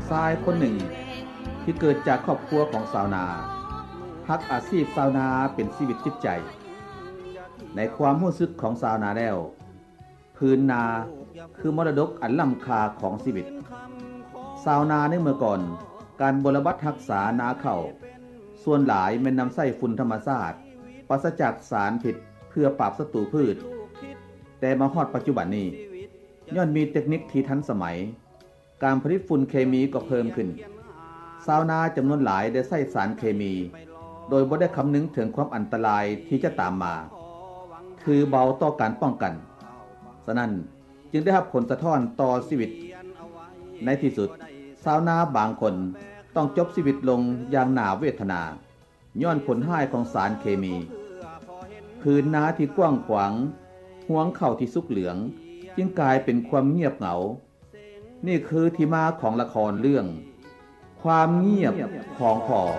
ชายคนหนึ่งที่เกิดจากครอบครัวของชาวนาฮักอาชีพชาวนาเป็นชีวิตจิตใจในความรู้สึกของชาวนาแล้วพื้นนาคือมรดกอันล้ำค่าของชีวิตชาวนาในเมื่อก่อนการบำบัดรักษานาข้าวส่วนหลายแม่นนำใช้ฝุ่นธรรมชาติปราศจากสารพิษเพื่อปราบศัตรูพืชแต่มาฮอดปัจจุบันนี้ย้อนมีเทคนิคที่ทันสมัยการผลิตฝุ่นเคมีก็เพิ่มขึ้นชาวนาจำนวนหลายได้ใช้สารเคมีโดยบ่ได้คำนึงถึงความอันตรายที่จะตามมาคือเบาต่อการป้องกันฉะนั้นจึงได้รับผลสะท้อนต่อชีวิตในที่สุดชาวนาบางคนต้องจบชีวิตลงอย่างน่าเวทนาย้อนผลร้ายของสารเคมีพื้นนาที่กว้างขวางหวงข้าวที่สุกเหลืองจึงกลายเป็นความเงียบเหงานี่คือที่มาของละครเรื่องความเงียบของพ่อ